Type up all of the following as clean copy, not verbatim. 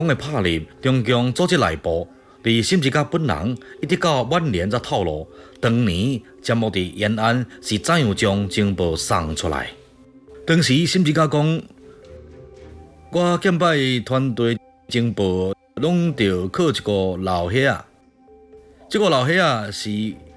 的拍入中共组织内部，而沈志甲本人一直到晚年才透露，当年节目伫延安是怎样将情报送出来。当时沈志甲讲，我检摆团队情报拢着靠一个老伙仔，这个老伙仔是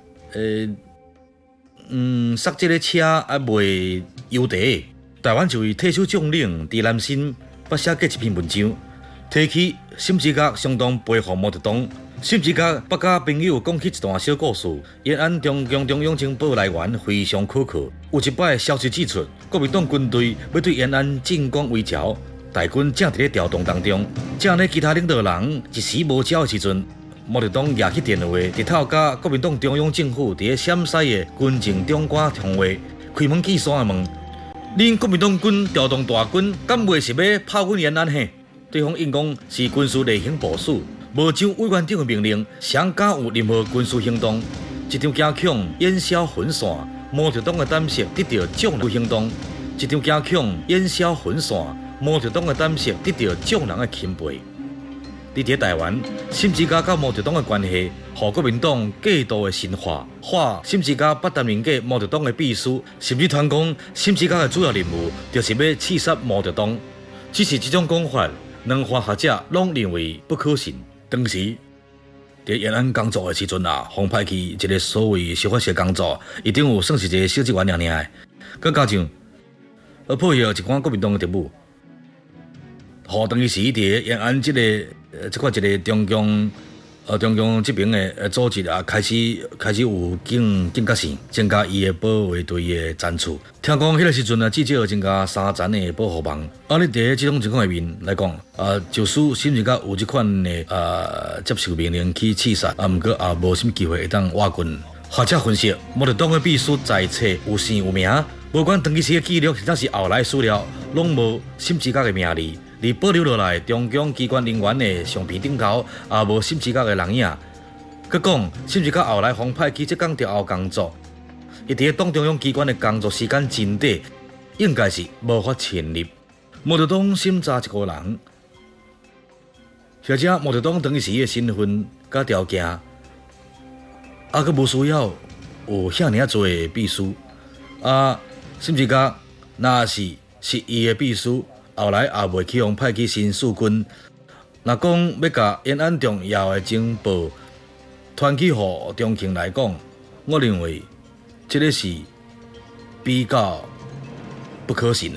塞这个车啊卖油茶。台湾一位退休将领伫南新捌写过一篇文章，提起沈志甲相当佩服毛泽东。沈志甲捌甲朋友讲起一段小故事。延安中共中央情报来源非常可靠，有一摆消息指出，国民党军队要对延安进攻围剿，大军正伫咧调动当中。正咧其他领导人一时无招的时阵，毛泽东举起电话，日头甲国民党中央政府伫咧陕西的军政长官通话，开门见山的问。恁国民党军调动大军，敢袂是要炮阮延安嘿？对方应讲是军事例行部署，无照委员长的命令，谁敢有任何军事行动？一场加强烟消云散，毛泽东的胆识得到众人行动；一场加强烟消云散，毛泽东的胆识得到众人的钦佩。伫台湾，沈志甲甲毛泽东的关系，互国民党过度的神化，化沈志甲不担任过毛泽东的秘书，甚至传讲沈志甲的主要任务就是要刺杀毛泽东。只是这种讲法，两方学者拢认为不可信。当时在延安工作的时阵啊，方派去一个所谓小发社工作，伊顶有算是一个小职员尔的，佮加上配合一寡国民党的特务。互当时伫延安即款一个中共这边的组织啊，开始有警觉性，增加伊的保卫队的战处。听讲迄个时阵啊，至少增加3层的保护网。啊，你伫即种情况下面来讲，就使甚至甲有即款的接受命令去刺杀，毋过也无什么机会会当瓦军。学者分析，毛泽东的秘书在册有姓有名，无管当时的记录，甚至是后来的史料，拢无沈志甲的名字。而保留落来中共机关人员的相片顶头，也无沈志甲的人影。佮讲沈志甲后来方派去浙江调后工作，伊伫党中央机关的工作时间真短，应该是无法潜入。毛泽东审查一个人，或者毛泽东当时的身份佮条件，佮无需要有遐尔多的秘书。沈志甲若是伊的秘书。后来也袂去用派去新四军。若讲要甲延安重要的情报传去互中共来讲，我认为这个是比较不可信的。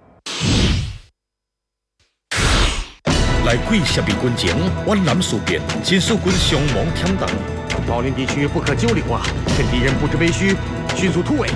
来鬼设备军情，皖南事变，新四军伤亡惨重。 保林地区不可久留啊！趁敌人不知为虚，迅速突围。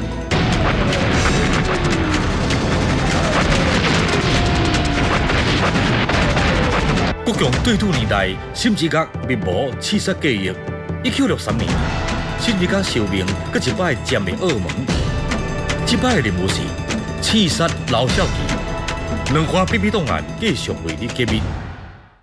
国共对峙年代，沈志甲密谋刺杀计划。1963年，沈志甲受命，搁一摆占领澳门。这摆的任务是刺杀老少奇。两岸秘密档案继续为你揭秘。